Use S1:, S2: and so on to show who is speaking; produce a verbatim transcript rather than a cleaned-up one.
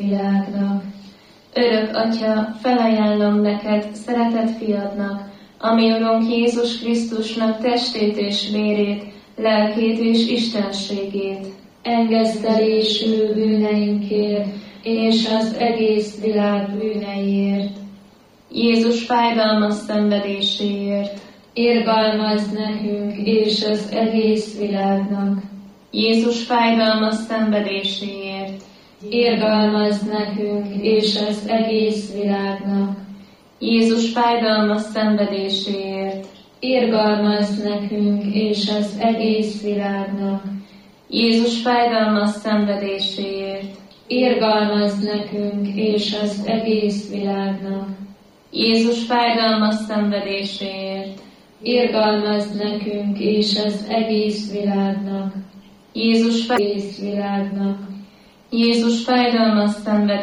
S1: világnak.
S2: Örök Atya, felajánlom neked, szeretett fiadnak, ami Urunk Jézus Krisztusnak testét és vérét, lelkét és istenségét.
S1: Engesztelésül bűneinkért, és az egész világ bűneiért.
S2: Jézus fájdalmas szenvedéséért.
S1: Irgalmazz nekünk és az egész világnak.
S2: Jézus fájdalmas szenvedéséért.
S1: Irgalmazz nekünk és az egész világnak.
S2: Jézus fájdalmas szenvedéséért.
S1: Irgalmazz nekünk és az egész világnak.
S2: Jézus fájdalmas szenvedéséért.
S1: Irgalmazz nekünk és az egész világnak.
S2: Jézus fájdalmas szenvedéséért.
S1: Irgalmazz nekünk és az egész világnak.
S2: Jézus
S1: egész világnak.
S2: Jézus fájdalmas szenvedéséért.